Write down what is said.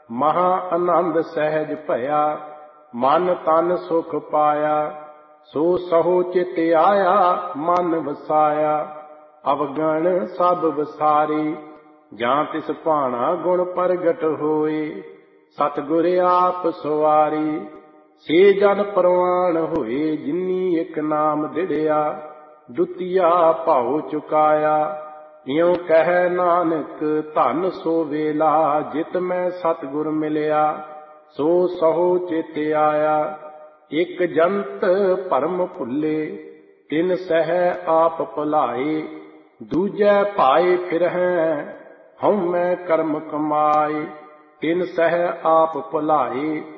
ਮਹਾ ਆਨੰਦ ਸਹਿਜ ਭਇਆ, ਮਨ ਤਨ ਸੁਖ ਪਾਇਆ। ਸੋ ਸਹੋ ਚਿਤ ਆਇਆ, ਮਨ ਵਸਾਇਆ, ਅਵਗਣ ਸਭ ਵਿਸਾਰੀ। ਜਾਂ ਤਿਸ ਭਾਣਾ ਗੁਣ ਪ੍ਰਗਟ ਹੋਏ, ਸਤਿਗੁਰ ਆਪ ਸਵਾਰੀ। ਸੇ ਜਨ ਪ੍ਰਵਾਨ ਹੋਏ, ਜਿਨੀ ਇੱਕ ਨਾਮ ਦਿੜਿਆ, ਦੁਤੀਆ ਭਾਉ ਚੁਕਾਇਆ। ਇਉ ਕਹਿ ਨਾਨਕ ਧਨ ਸੋ ਵੇਲਾ, ਜਿਤ ਮੈਂ ਸਤਿਗੁਰ ਮਿਲਿਆ, ਸੋ ਸਹੋ ਚਿਤ ਆਇਆ। ਇਕ ਜੰਤ ਭਰਮ ਭੁੱਲੇ, ਤਿਨ ਸਹਿ ਆਪ ਭੁਲਾਏ। ਦੂਜੈ ਭਾਏ ਫਿਰਹਿ, ਹਉਮੈ ਕਰਮ ਕਮਾਏ। ਤਿਨ ਸਹਿ ਆਪ ਭੁਲਾਏ,